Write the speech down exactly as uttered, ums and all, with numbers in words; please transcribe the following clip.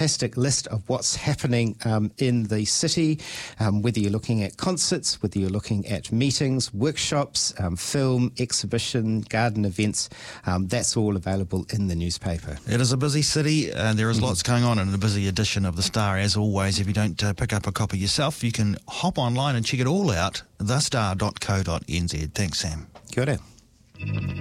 fantastic list of what's happening um, in the city, um, whether you're looking at concerts, whether you're looking at meetings, workshops, um, film, exhibition, garden events. Um, that's all available in the newspaper. It is a busy city, and there is mm-hmm. lots going on in a busy edition of The Star. As always, if you don't uh, pick up a copy yourself, you can hop online and check it all out, the star dot co dot n z. Thanks, Sam. Kia ora.